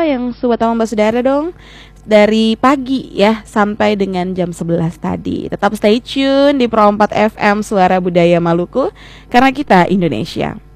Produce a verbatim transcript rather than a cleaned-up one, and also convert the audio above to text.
yang Sobat Tambang Basudara dong. Dari pagi ya sampai dengan jam sebelas tadi. Tetap stay tune di Pro empat F M Suara Budaya Maluku, karena kita Indonesia.